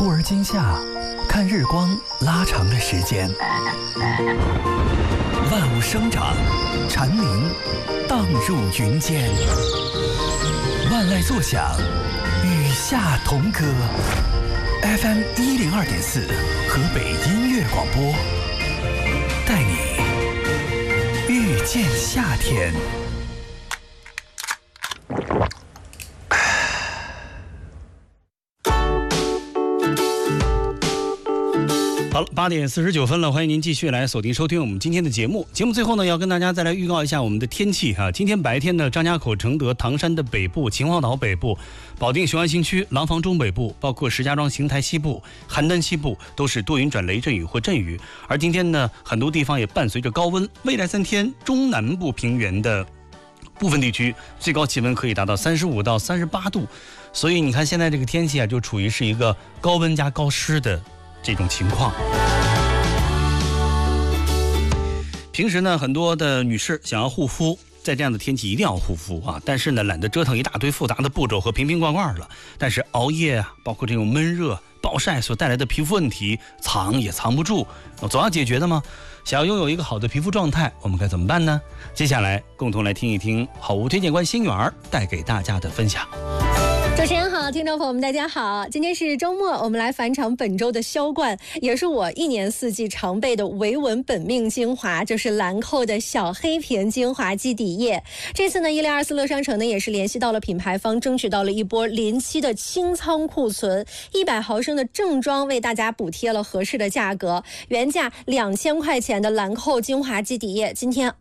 突而今夏，看日光拉长的时间，万物生长，蝉鸣荡入云间，万籁作响，与夏同歌。FM 102.4，河北音乐广播，带你遇见夏天。 好了，8点49分了，欢迎您继续来锁定收听我们今天的节目。节目最后呢，要跟大家再来预告一下我们的天气啊。今天白天呢，张家口、承德、唐山的北部、秦皇岛北部、保定雄安新区、廊坊中北部，包括石家庄邢台西部、邯郸西部都是多云转雷阵雨或阵雨。而今天呢，很多地方也伴随着高温，未来3天中南部平原的部分地区最高气温可以达到35到38度。所以你看现在这个天气啊，就处于是一个高温加高湿的这种情况。平时呢，很多的女士想要护肤，在这样的天气一定要护肤啊，但是呢，懒得折腾一大堆复杂的步骤和瓶瓶罐罐了。但是熬夜啊，包括这种闷热、暴晒所带来的皮肤问题，藏也藏不住，总要解决的嘛。想要拥有一个好的皮肤状态，我们该怎么办呢？接下来共同来听一听好物推荐官心远带给大家的分享。 主持人好，听众朋友们大家好，今天是周末，我们来返场本周的销冠，也是我一年四季常备的维稳本命精华，就是兰蔻的小黑瓶精华基底液。这次呢，1024乐商城呢也是联系到了品牌方，争取到了一波临期的清仓库存，100毫升的正装为大家补贴了合适的价格，原价2000块钱的兰蔻精华基底液，今天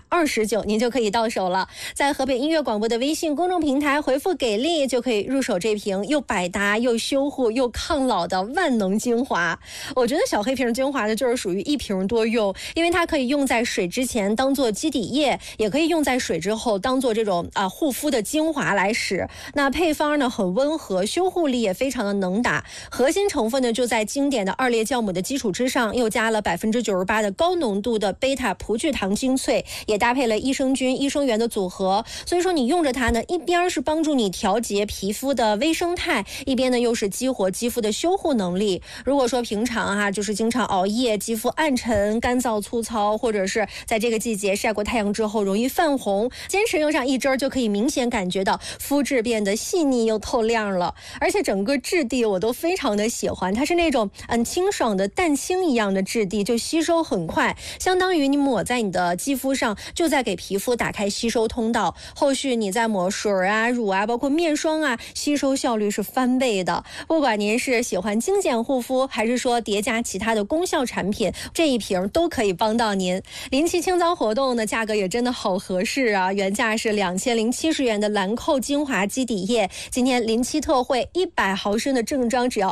229您就可以到手了。在河北音乐广播的微信公众平台回复给力，就可以入手这瓶又百搭又修护又抗老的万能精华。我觉得小黑瓶精华呢，就是属于一瓶多用，因为它可以用在水之前当做基底液，也可以用在水之后当做这种护肤的精华来使。那配方呢很温和，修护力也非常的能打。核心成分呢就在经典的2列酵母的基础之上，又加了98%的高浓度的贝塔葡聚糖精粹，也搭配了益生菌、益生元的组合。所以说你用着它呢，一边是帮助你调节皮肤的微生态，一边呢又是激活肌肤的修护能力。如果说平常就是经常熬夜，肌肤暗沉、干燥、粗糙，或者是在这个季节晒过太阳之后容易泛红，坚持用上一支就可以明显感觉到肤质变得细腻又透亮了。而且整个质地我都非常的喜欢，它是那种清爽的蛋清一样的质地，就吸收很快，相当于你抹在你的肌肤上，就在给皮肤打开吸收通道，后续你再抹水乳包括面霜吸收效率是翻倍的。不管您是喜欢精简护肤，还是说叠加其他的功效产品，这一瓶都可以帮到您。临期清仓活动呢，价格也真的好合适啊！原价是2070元的兰蔻精华基底液，今天临期特惠，100毫升的正装只要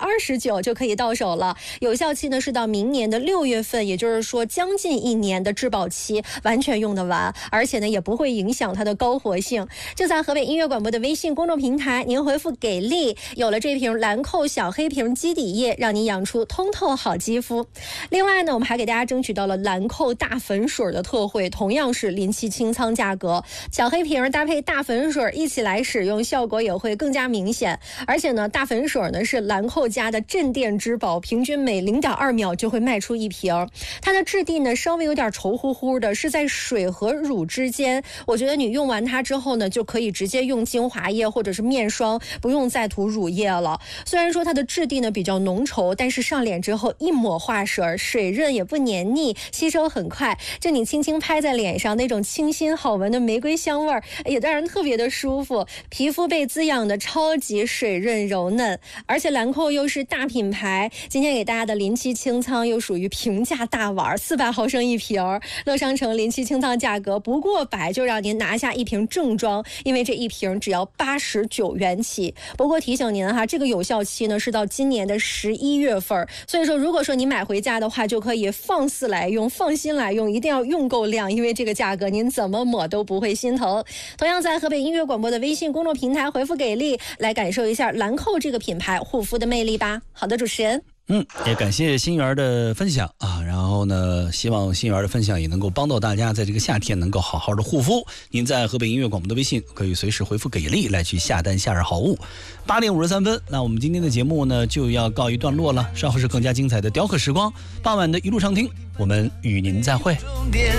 229就可以到手了。有效期呢是到明年的6月份，也就是说将近1年的质保期，完全用得完，而且呢也不会影响它的高活性。就在河北音乐广播的微信公众平台，您回复给力，有了这瓶兰蔻小黑瓶基底液，让您养出通透好肌肤。另外呢，我们还给大家争取到了兰蔻大粉水的特惠，同样是临期清仓价格，小黑瓶搭配大粉水一起来使用，效果也会更加明显。而且呢，大粉水呢是兰蔻家的镇店之宝，平均每0.2秒就会卖出一瓶。它的质地呢稍微有点稠乎乎的，是在水和乳之间。我觉得你用完它之后呢，就可以直接用精华液或者是面霜，不用再涂乳液了。虽然说它的质地呢比较浓稠，但是上脸之后一抹化水，水润也不黏腻，吸收很快。就你轻轻拍在脸上，那种清新好闻的玫瑰香味也让人特别的舒服，皮肤被滋养的超级水润柔嫩。而且兰蔻又是大品牌，今天给大家的临期清仓又属于平价大碗，400毫升一瓶，乐商城临期清仓价格不过100就让您拿下一瓶正装，因为这一瓶只要89元起。不过提醒您这个有效期呢是到今年的11月份，所以说如果说你买回家的话，就可以放肆来用，放心来用，一定要用够量，因为这个价格您怎么抹都不会心疼。同样在河北音乐广播的微信公众平台回复给力，来感受一下兰蔻这个品牌护肤的魅力吧。好的，主持人。 也感谢心源的分享啊，然后呢，希望心源的分享也能够帮到大家，在这个夏天能够好好的护肤。您在河北音乐广播的微信可以随时回复给力来去下单夏日好物。8点53分，那我们今天的节目呢就要告一段落了，稍后是更加精彩的雕刻时光，傍晚的一路畅听，我们与您再会。